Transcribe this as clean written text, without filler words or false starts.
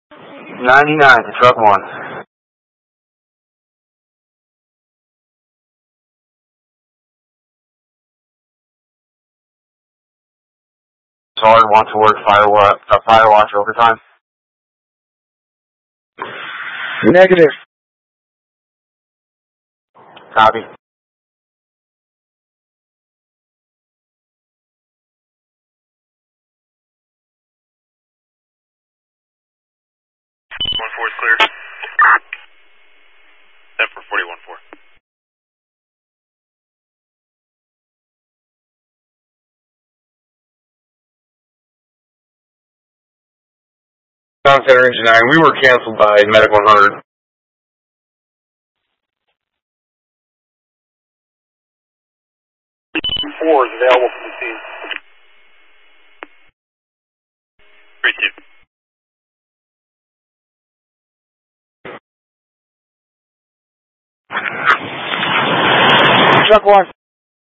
99 to truck 1. Sorry, want to work fire watch overtime? Negative. Copy. One 4 is clear. 10 for 41-4. Center Engine 9, we were canceled by Medic 100. Four is available from the scene. 3-2. Truck 1.